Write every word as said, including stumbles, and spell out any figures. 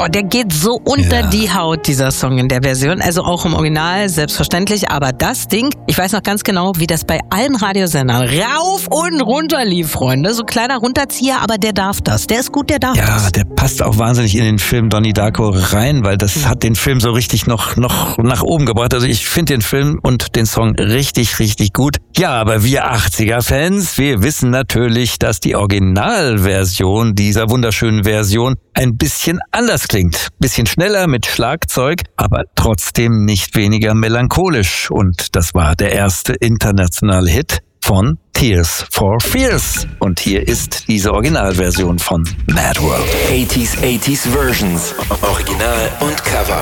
Oh, der geht so unter Ja. die Haut, dieser Song in der Version. Also auch im Original, selbstverständlich. Aber das Ding, ich weiß noch ganz genau, wie das bei allen Radiosendern rauf und runter lief, Freunde. So kleiner Runterzieher, aber der darf das. Der ist gut, der darf Ja, das. der passt auch wahnsinnig in den Film Donnie Darko rein, weil das hat den Film so richtig noch, noch nach oben gebracht. Also ich finde den Film und den Song richtig, richtig gut. Ja, aber wir achtziger-Fans, wir wissen natürlich, dass die Originalversion dieser wunderschönen Version ein bisschen anders klingt. Bisschen schneller mit Schlagzeug, aber trotzdem nicht weniger melancholisch. Und das war der erste internationale Hit von Tears for Fears. Und hier ist diese Originalversion von Mad World. eighties, eighties Versions. Original und Cover.